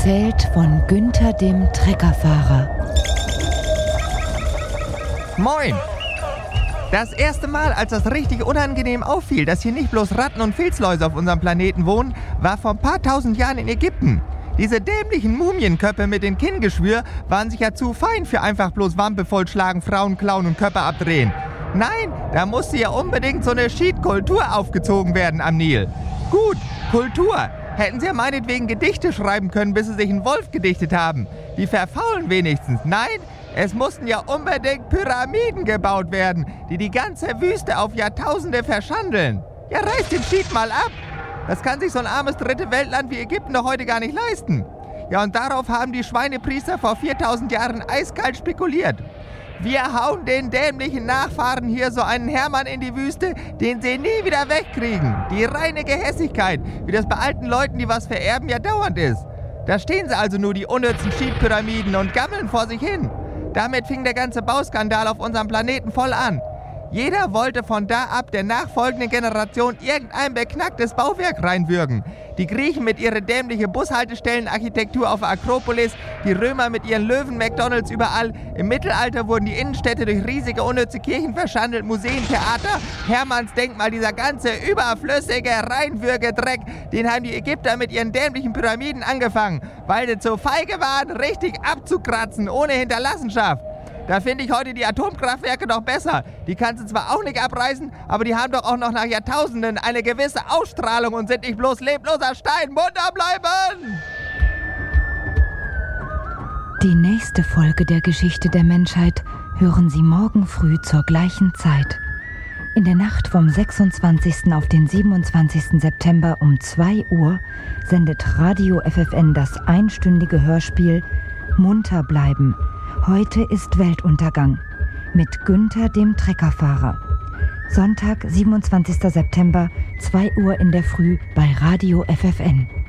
Erzählt von Günther dem Treckerfahrer. Moin! Das erste Mal, als das richtig unangenehm auffiel, dass hier nicht bloß Ratten und Filzläuse auf unserem Planeten wohnen, war vor ein paar tausend Jahren in Ägypten. Diese dämlichen Mumienköpfe mit dem Kinngeschwür waren sicher zu fein für einfach bloß Wampe vollschlagen, Frauen klauen und Köpfe abdrehen. Nein, da musste ja unbedingt so eine Schiedkultur aufgezogen werden am Nil. Gut, Kultur. Hätten sie ja meinetwegen Gedichte schreiben können, bis sie sich einen Wolf gedichtet haben. Die verfaulen wenigstens. Nein, es mussten ja unbedingt Pyramiden gebaut werden, die die ganze Wüste auf Jahrtausende verschandeln. Ja, reißt den Schied mal ab. Das kann sich so ein armes dritte Weltland wie Ägypten doch heute gar nicht leisten. Ja, und darauf haben die Schweinepriester vor 4000 Jahren eiskalt spekuliert. Wir hauen den dämlichen Nachfahren hier so einen Hermann in die Wüste, den sie nie wieder wegkriegen. Die reine Gehässigkeit, wie das bei alten Leuten, die was vererben, ja dauernd ist. Da stehen sie also nur, die unnützen Schiedpyramiden, und gammeln vor sich hin. Damit fing der ganze Bauskandal auf unserem Planeten voll an. Jeder wollte von da ab der nachfolgenden Generation irgendein beknacktes Bauwerk reinwürgen. Die Griechen mit ihrer dämlichen Bushaltestellenarchitektur auf der Akropolis, die Römer mit ihren Löwen-McDonalds überall. Im Mittelalter wurden die Innenstädte durch riesige, unnütze Kirchen verschandelt, Museen, Theater, Hermannsdenkmal, dieser ganze überflüssige Reinwürgedreck, den haben die Ägypter mit ihren dämlichen Pyramiden angefangen, weil sie zu feige waren, richtig abzukratzen, ohne Hinterlassenschaft. Da finde ich heute die Atomkraftwerke doch besser. Die kannst du zwar auch nicht abreißen, aber die haben doch auch noch nach Jahrtausenden eine gewisse Ausstrahlung und sind nicht bloß lebloser Stein. Munter bleiben! Die nächste Folge der Geschichte der Menschheit hören Sie morgen früh zur gleichen Zeit. In der Nacht vom 26. auf den 27. September um 2 Uhr sendet Radio FFN das einstündige Hörspiel Munter bleiben. Heute ist Weltuntergang mit Günther dem Treckerfahrer. Sonntag, 27. September, 2 Uhr in der Früh bei Radio FFN.